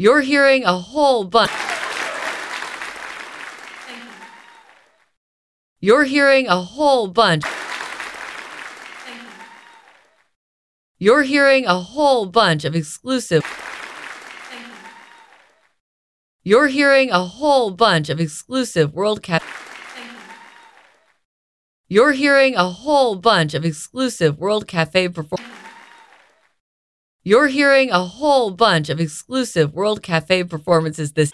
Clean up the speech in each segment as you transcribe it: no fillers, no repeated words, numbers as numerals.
You're hearing a whole bunch. You're hearing a whole bunch. You're hearing a whole bunch of exclusive. You're hearing a whole bunch of exclusive World Cafe. You're hearing a whole bunch of exclusive World Cafe performances. You're hearing a whole bunch of exclusive World Cafe performances this.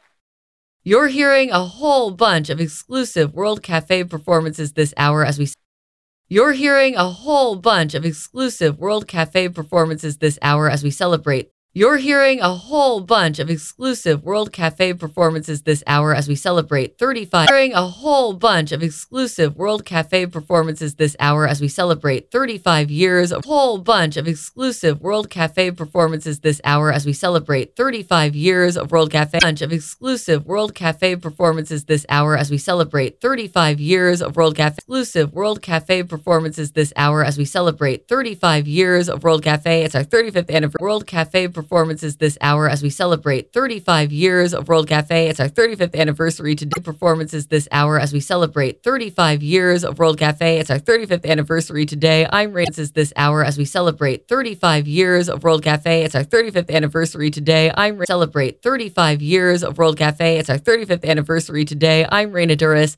You're hearing a whole bunch of exclusive World Cafe performances this hour as we. You're hearing a whole bunch of exclusive World Cafe performances this hour as we celebrate. You're hearing a whole bunch of exclusive World Cafe performances this hour as we celebrate 35. Hearing a whole bunch of exclusive World Cafe performances this hour as we celebrate 35 years. A whole bunch of exclusive World Cafe performances this hour as we celebrate 35 years of World Cafe. Bunch of exclusive World Cafe performances this hour as we celebrate 35 years of World Cafe. Exclusive World Cafe performances this hour as we celebrate 35 years of World Cafe. It's our 35th anniversary. World Cafe performances this hour as we celebrate 35 years of World Cafe. It's our 35th anniversary today. Performances this hour as we celebrate 35 years of World Cafe. It's our 35th anniversary today. I'm Raises this hour as we celebrate 35 years of World Cafe. It's our 35th anniversary today. I'm celebrate 35 years of World Cafe. It's our 35th anniversary today. I'm Raina Duras.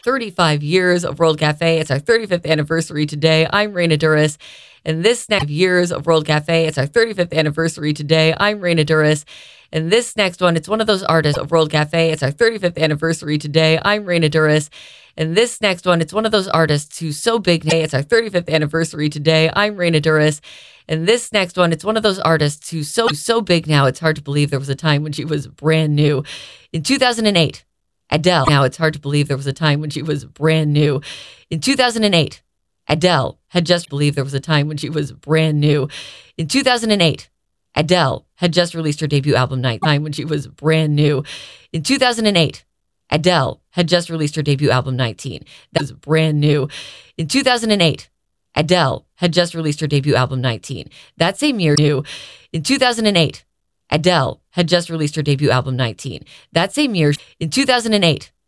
35 years of World Cafe. It's our 35th anniversary today. I'm Raina Duras. And this next years of World Cafe, it's our 35th anniversary today. I'm Raina Duras. And this next one, it's one of those artists of World Cafe. It's our 35th anniversary today. I'm Raina Duras. And this next one, it's one of those artists who's so big. It's our 35th anniversary today. I'm Raina Duras. And this next one, it's one of those artists who's so big now, it's hard to believe there was a time when she was brand new. In 2008, Adele. Now it's hard to believe there was a time when she was brand new. In 2008, Adele had just believed there was a time when she was brand new. In 2008, Adele had just released her debut album Nighttime when she was brand new. In 2008, Adele had just released her debut album 19. That was brand new. In 2008, Adele had just released her debut album 19. That same year, new. In 2008, Adele had just released her debut album 19. That same year, in 2008,